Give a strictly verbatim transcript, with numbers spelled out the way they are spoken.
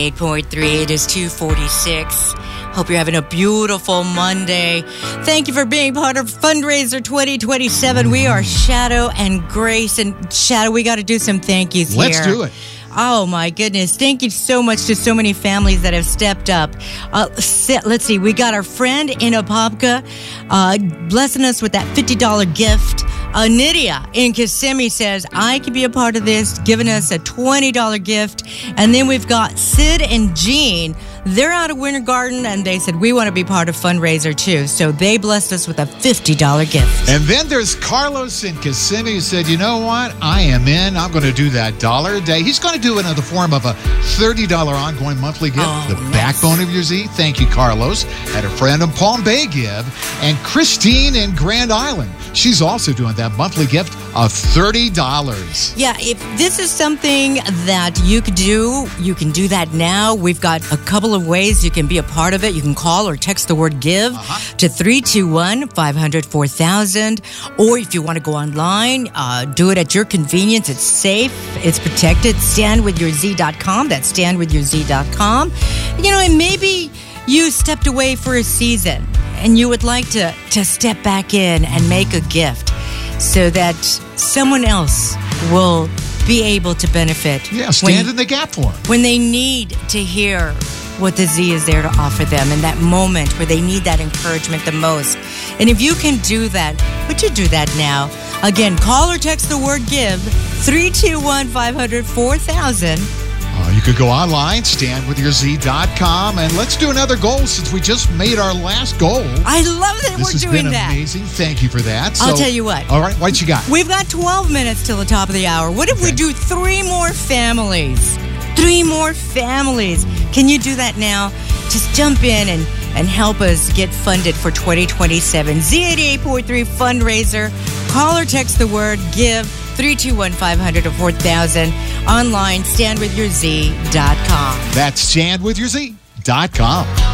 eight point three, it is two forty-six. Hope you're having a beautiful Monday. Thank you for being part of Fundraiser twenty twenty-seven. We are Shadow and Grace. And Shadow, we got to do some thank yous here. Let's do it. Oh, my goodness. Thank you so much to so many families that have stepped up. Uh, let's see. We got our friend in Apopka uh, blessing us with that fifty dollars gift. Uh, Nydia in Kissimmee says, I can be a part of this, giving us a twenty dollars gift. And then we've got Sid and Jean. They're out of Winter Garden, and they said, we want to be part of Fundraiser, too. So they blessed us with a fifty dollars gift. And then there's Carlos in Kissimmee who said, you know what? I am in. I'm going to do that dollar a day. He's going to do it in the form of a thirty dollars ongoing monthly gift. Oh, the nice. Backbone of your Z. Thank you, Carlos. Had a friend in Palm Bay give. And Christine in Grand Island. She's also doing that monthly gift of thirty dollars. Yeah, if this is something that you could do, you can do that now. We've got a couple of ways you can be a part of it. You can call or text the word give uh-huh. to three two one, five hundred, four thousand. Or if you want to go online, uh, do it at your convenience. It's safe. It's protected. stand with your z dot com. That's stand with your z dot com. You know, and maybe you stepped away for a season and you would like to, to step back in and make a gift so that someone else will be able to benefit. Yeah, stand when, in the gap for them. When they need to hear what the Z is there to offer them in that moment where they need that encouragement the most. And if you can do that, would you do that now? Again, call or text the word give, three two one, five hundred, four thousand. Uh, you could go online, stand with your z dot com, and let's do another goal since we just made our last goal. I love that this we're has doing been that. Amazing. Thank you for that. I'll So, tell you what. All right, what you got? We've got twelve minutes till the top of the hour. What if Okay. we do three more families? Three more families. Can you do that now? Just jump in and, and help us get funded for twenty twenty-seven. Z eighty-eight point three fundraiser. Call or text the word give, three two one, five hundred, or four thousand. Online, stand with your z dot com. That's stand with your z dot com.